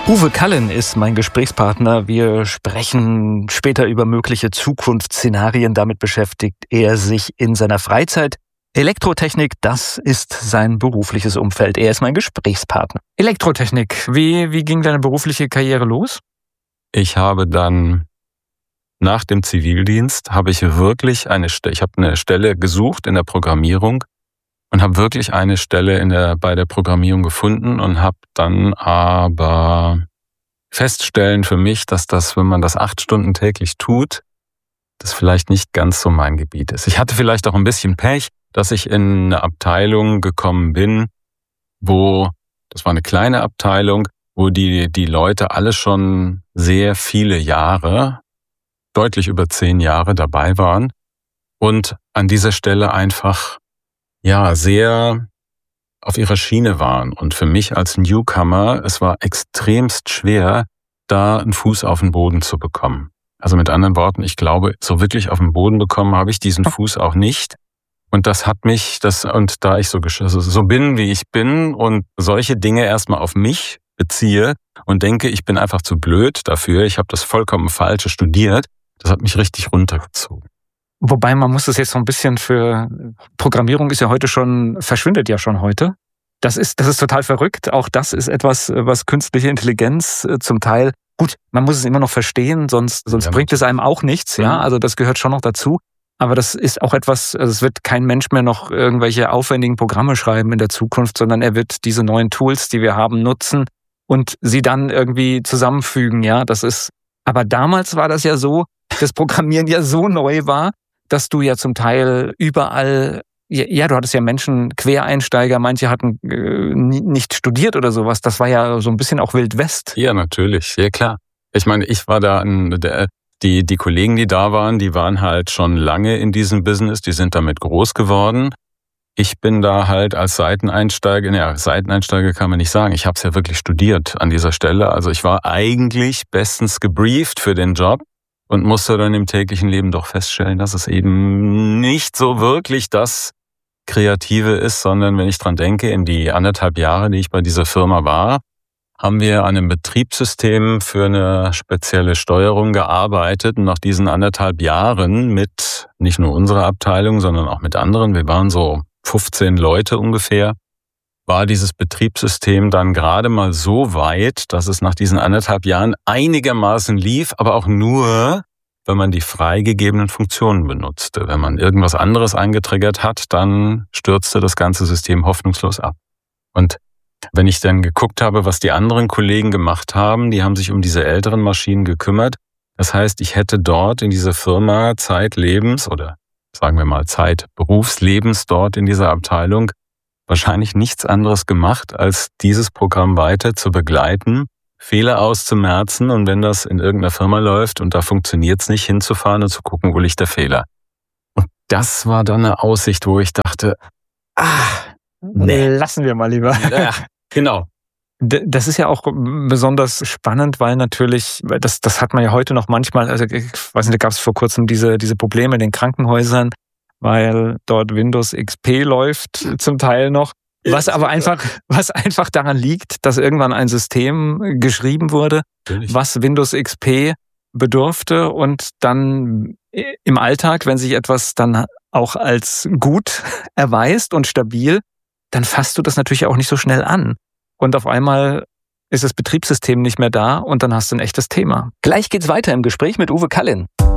Uwe Kallin ist mein Gesprächspartner. Wir sprechen später über mögliche Zukunftsszenarien. Damit beschäftigt er sich in seiner Freizeit. Elektrotechnik, das ist sein berufliches Umfeld. Er ist mein Gesprächspartner. Elektrotechnik, wie ging deine berufliche Karriere los? Ich habe dann nach dem Zivildienst ich habe eine Stelle gesucht in der Programmierung und habe wirklich eine Stelle bei der Programmierung gefunden und habe dann aber feststellen für mich, dass das, wenn man das 8 Stunden täglich tut, das vielleicht nicht ganz so mein Gebiet ist. Ich hatte vielleicht auch ein bisschen Pech, dass ich in eine Abteilung gekommen bin, das war eine kleine Abteilung, wo die Leute alle schon sehr viele Jahre, deutlich über 10 Jahre dabei waren und an dieser Stelle einfach sehr auf ihrer Schiene waren. Und für mich als Newcomer, es war extremst schwer, da einen Fuß auf den Boden zu bekommen. Also mit anderen Worten, ich glaube, so wirklich auf den Boden bekommen habe ich diesen Fuß auch nicht. Und das hat mich, da ich so bin, wie ich bin und solche Dinge erstmal auf mich beziehe und denke, ich bin einfach zu blöd dafür, ich habe das vollkommen Falsche studiert, das hat mich richtig runtergezogen. Wobei man muss es jetzt so ein bisschen für Programmierung verschwindet ja schon heute. Das ist total verrückt. Auch das ist etwas, was künstliche Intelligenz zum Teil, gut, man muss es immer noch verstehen, sonst bringt es einem auch nichts. Ja, also das gehört schon noch dazu. Aber das ist auch etwas, also es wird kein Mensch mehr noch irgendwelche aufwendigen Programme schreiben in der Zukunft, sondern er wird diese neuen Tools, die wir haben, nutzen und sie dann irgendwie zusammenfügen. Ja, aber damals war das ja so, dass Programmieren ja so neu war, dass du ja zum Teil überall, du hattest ja Menschen, Quereinsteiger, manche hatten nicht studiert oder sowas. Das war ja so ein bisschen auch Wild West. Ja, natürlich, ja klar. Ich meine, ich war da, die Kollegen, die da waren, die waren halt schon lange in diesem Business, die sind damit groß geworden. Ich bin da halt als Seiteneinsteiger kann man nicht sagen. Ich habe es ja wirklich studiert an dieser Stelle. Also ich war eigentlich bestens gebrieft für den Job. Und musste dann im täglichen Leben doch feststellen, dass es eben nicht so wirklich das Kreative ist, sondern wenn ich dran denke, in die 1,5 Jahre, die ich bei dieser Firma war, haben wir an einem Betriebssystem für eine spezielle Steuerung gearbeitet. Und nach diesen 1,5 Jahren mit nicht nur unserer Abteilung, sondern auch mit anderen, wir waren so 15 Leute ungefähr, war dieses Betriebssystem dann gerade mal so weit, dass es nach diesen 1,5 Jahren einigermaßen lief, aber auch nur, wenn man die freigegebenen Funktionen benutzte. Wenn man irgendwas anderes eingetriggert hat, dann stürzte das ganze System hoffnungslos ab. Und wenn ich dann geguckt habe, was die anderen Kollegen gemacht haben, die haben sich um diese älteren Maschinen gekümmert. Das heißt, ich hätte dort in dieser Firma zeitlebens oder sagen wir mal Berufslebens dort in dieser Abteilung wahrscheinlich nichts anderes gemacht, als dieses Programm weiter zu begleiten, Fehler auszumerzen und wenn das in irgendeiner Firma läuft und da funktioniert es nicht, hinzufahren und zu gucken, wo liegt der Fehler. Und das war dann eine Aussicht, wo ich dachte, lassen wir mal lieber. Ja, genau. Das ist ja auch besonders spannend, weil natürlich, das hat man ja heute noch manchmal, also ich weiß nicht, da gab es vor kurzem diese Probleme in den Krankenhäusern, weil dort Windows XP läuft zum Teil noch. Was einfach daran liegt, dass irgendwann ein System geschrieben wurde, was Windows XP bedurfte und dann im Alltag, wenn sich etwas dann auch als gut erweist und stabil, dann fasst du das natürlich auch nicht so schnell an. Und auf einmal ist das Betriebssystem nicht mehr da und dann hast du ein echtes Thema. Gleich geht's weiter im Gespräch mit Uwe Kallin.